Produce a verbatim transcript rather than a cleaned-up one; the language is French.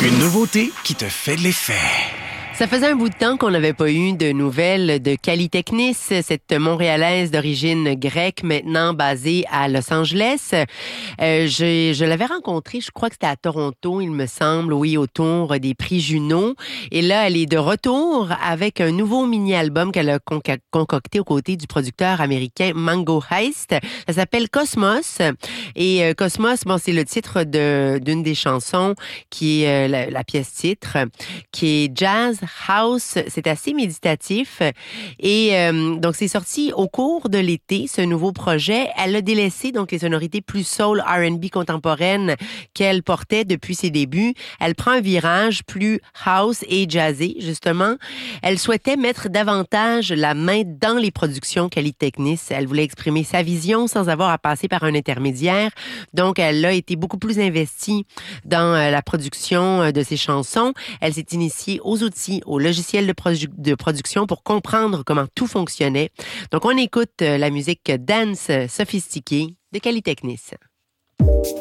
Une nouveauté qui te fait de l'effet. Ça faisait un bout de temps qu'on n'avait pas eu de nouvelles de Cali Technis, cette Montréalaise d'origine grecque, maintenant basée à Los Angeles. Euh, je, je l'avais rencontrée, je crois que c'était à Toronto, il me semble, oui, autour des prix Juno. Et là, elle est de retour avec un nouveau mini-album qu'elle a conca- concocté aux côtés du producteur américain Mango Heist. Ça s'appelle Cosmos. Et euh, Cosmos, bon, c'est le titre de, d'une des chansons qui est euh, la, la pièce titre, qui est Jazz House. C'est assez méditatif. Et euh, donc, c'est sorti au cours de l'été, ce nouveau projet. Elle a délaissé donc les sonorités plus soul R and B contemporaines qu'elle portait depuis ses débuts. Elle prend un virage plus house et jazzé, justement. Elle souhaitait mettre davantage la main dans les productions Cali Technis. Elle voulait exprimer sa vision sans avoir à passer par un intermédiaire. Donc, elle a été beaucoup plus investie dans la production de ses chansons. Elle s'est initiée aux outils, aux logiciels de, produ- de production pour comprendre comment tout fonctionnait. Donc, on écoute la musique dance sophistiquée de Cali Technis.